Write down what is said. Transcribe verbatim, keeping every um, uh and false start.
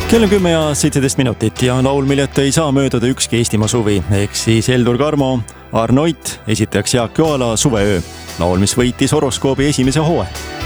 kell on kümme ja seitseteist minutit ja laul, milleta ei saa mööduda ükski Eestimaa suvi, ehk siis Heldur Karmo, Arnoit, esitajaks Jaak Joala Suveöö. Laul, mis võitis horoskoobi esimese hooe.